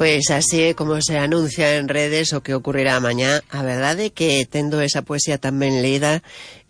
Pois así é como se anuncia en redes o que ocurrirá mañá. A verdade é que tendo esa poesía tan ben leída,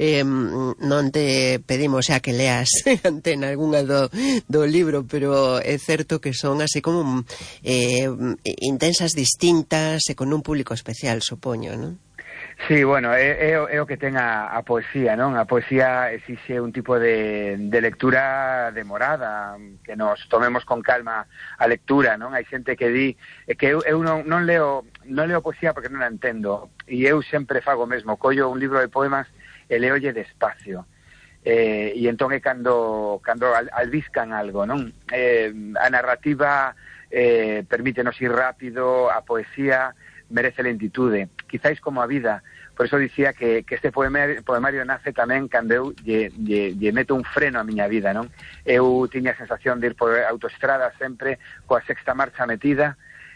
non te pedimos xa que leas antena algunha do libro, pero é certo que son así como intensas, distintas e con un público especial, supoño, non? Sí, bueno, é o que ten a poesía, non? A poesía exixe un tipo de lectura demorada, que nos tomemos con calma a lectura, non? Hai xente que di que eu non leo poesía porque non a entendo, e eu sempre fago mesmo, collo un libro de poemas e leolle despacio. E entón é cando albiscan algo, non? A narrativa permítenos ir rápido, a poesía merece lentitude, quizáis como a vida. Por eso dicía que este poemario nace tamén cando eu lle meto un freno a miña vida, non? Eu tiña a sensación de ir por autoestrada sempre coa sexta marcha metida,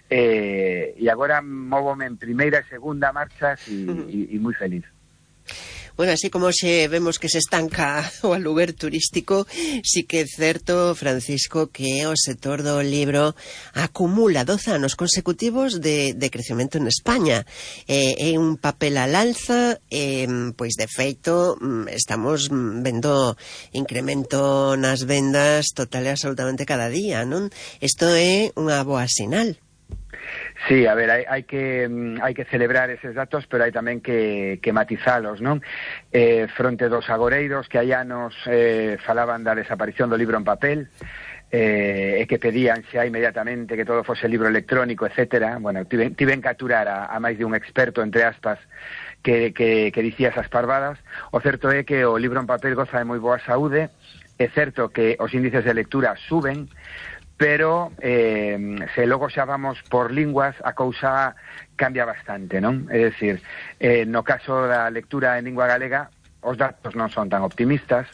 e agora móvome en primeira e segunda marchas e moi feliz. Bueno, así como se vemos que se estanca o aluguer turístico, sí que é certo, Francisco, que o sector do libro acumula 12 anos consecutivos de crecemento en España. É un papel al alza, pois de feito estamos vendo incremento nas vendas total e absolutamente cada día, non? Isto é unha boa sinal. Sí, a ver, hai que celebrar eses datos, pero hai tamén que matizalos, non? Fronte dos agoreiros que hai anos falaban da desaparición do libro en papel, e que pedían xa inmediatamente que todo fose libro electrónico, etcétera. Bueno, tiven que aturar a máis de un experto, entre aspas, que dicía esas parvadas. O certo é que o libro en papel goza de moi boa saúde, é certo que os índices de lectura suben, pero se logo xa vamos por linguas, a cousa cambia bastante, non? É dicir, no caso da lectura en lingua galega, os datos non son tan optimistas,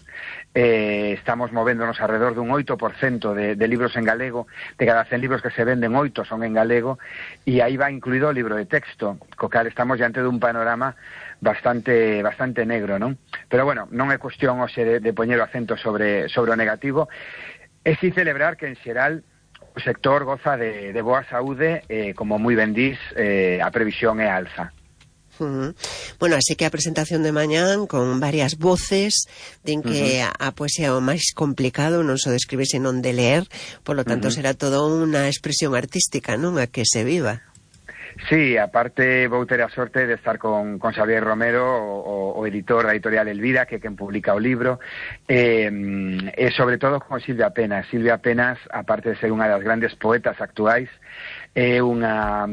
estamos movéndonos alrededor dun 8% de libros en galego, de cada 100 libros que se venden, 8 son en galego, e aí va incluído o libro de texto, co cal estamos diante dun panorama bastante negro, non? Pero bueno, non é cuestión hoxe de poñer o acento sobre o negativo. É si celebrar que en xeral o sector goza de boa saúde, como moi ben dís, a previsión é alza. Bueno, así que a presentación de mañán con varias voces, din que a poesía é o máis complicado, non só de escribir, senón de leer, polo tanto será todo unha expresión artística, non? A que se viva. Sí, aparte vou ter a sorte de estar con Xavier Romero, o editor da editorial Elvira, que é quen publica o libro, e sobre todo con Silvia Penas. Silvia Penas, aparte de ser unha das grandes poetas actuais, é unha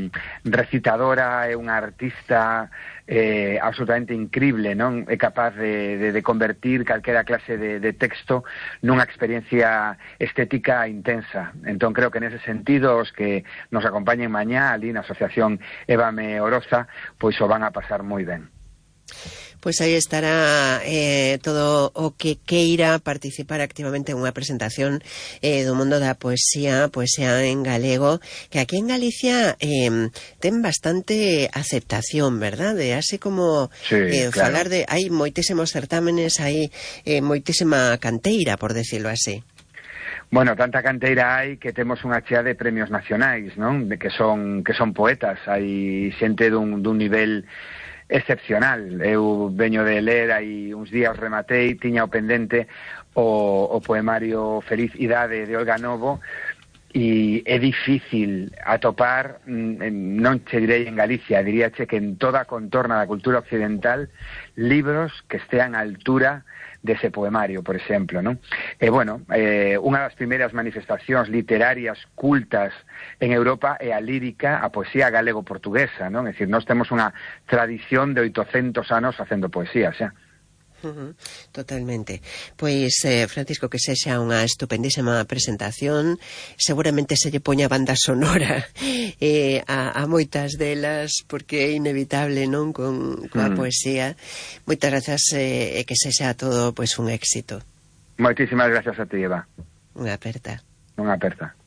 recitadora, é unha artista absolutamente increíble, non? É capaz de convertir calquera clase de texto nunha experiencia estética intensa. Entón creo que nese sentido os que nos acompañen mañá ali na Asociación Évame Oroza, pois o van a pasar moi ben. Pois aí estará todo o que queira participar activamente en unha presentación do mundo da poesía en galego, que aquí en Galicia ten bastante aceptación, verdade? Así como sí, claro. Falar de... Hai moitísimos certámenes, hai moitísima canteira, por decirlo así. Bueno, tanta canteira hai que temos unha chea de premios nacionais, non? Que son poetas, hai xente dun nivel excepcional. Eu veño de ler aí uns días, rematei, tiña o pendente o poemario Feliz Idade de Olga Novo, e é difícil atopar, non che direi en Galicia, diríache que en toda a contorna da cultura occidental, libros que estean á altura dese poemario, por exemplo, non? E bueno, unha das primeiras manifestacións literarias cultas en Europa é a lírica, a poesía galego-portuguesa, non? É dicir, nós temos unha tradición de 800 anos facendo poesía, xa. Totalmente. Pois, Francisco, que sexa unha estupendísima presentación, seguramente se lle poña banda sonora a moitas delas, porque é inevitable, non, coa poesía. Moitas grazas, e que sexa todo pois un éxito. Moitísimas gracias a ti, Eva. Unha aperta. Unha aperta.